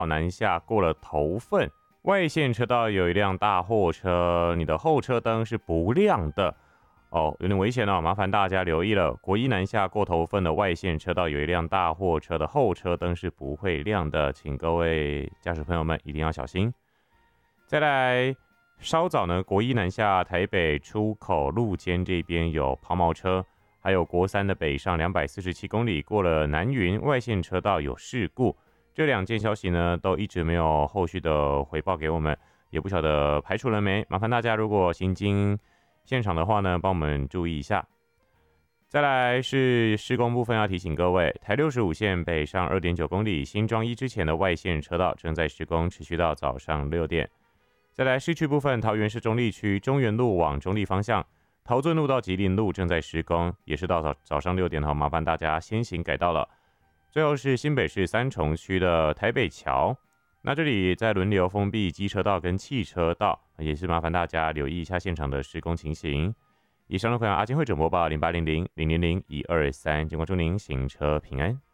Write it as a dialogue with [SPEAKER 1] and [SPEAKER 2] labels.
[SPEAKER 1] 南下过了头份，外线车道有一辆大货车，你的后车灯是不亮的哦，有点危险哦，麻烦大家留意了。国一南下过头份的外线车道有一辆大货车的后车灯是不会亮的，请各位驾驶朋友们一定要小心。再来，稍早呢，国一南下台北出口路肩这边有抛锚车，还有国三的北上247公里过了南云外线车道有事故。这两件消息呢，都一直没有后续的回报给我们，也不晓得排除了没。麻烦大家如果行经现场的话呢，帮我们注意一下。再来是施工部分，要提醒各位，台65线北上2.9公里新庄一之前的外线车道正在施工，持续到早上6点。再来市区部分，桃园市中坜区中原路往中坜方向，桃圳路到吉林路正在施工，也是到早上6点，麻烦大家先行改道了。最后是新北市三重区的台北桥，那这里在轮流封闭机车道跟汽车道，也是麻烦大家留意一下现场的施工情形。以上的分享阿金会诊播报0800000123，经过祝您行车平安。